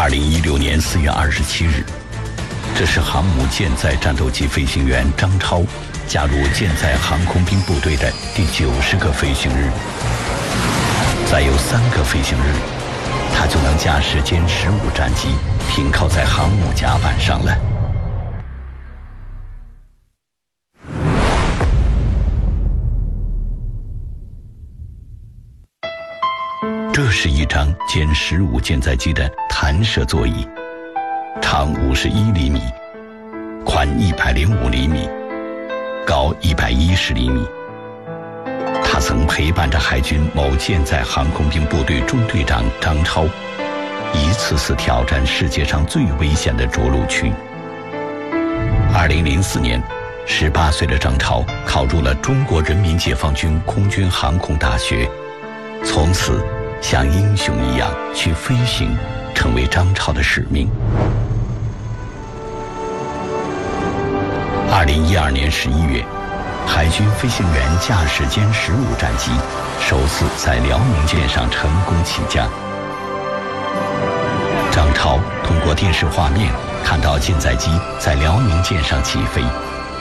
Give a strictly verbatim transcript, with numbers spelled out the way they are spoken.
二零一六年四月二十七日，这是航母舰载战斗机飞行员张超加入舰载航空兵部队的第九十个飞行日。再有三个飞行日，他就能驾驶歼十五战机停靠在航母甲板上了。这是一张歼十五舰载机的弹射座椅，长五十一厘米，宽一百零五厘米，高一百一十厘米。他曾陪伴着海军某舰载航空兵部队中队长张超，一次次挑战世界上最危险的着陆区。二零零四年，十八岁的张超考入了中国人民解放军空军航空大学，从此像英雄一样去飞行，成为张超的使命。二零一二年十一月，海军飞行员驾驶歼十五战机首次在辽宁舰上成功起降。张超通过电视画面看到舰载机在辽宁舰上起飞，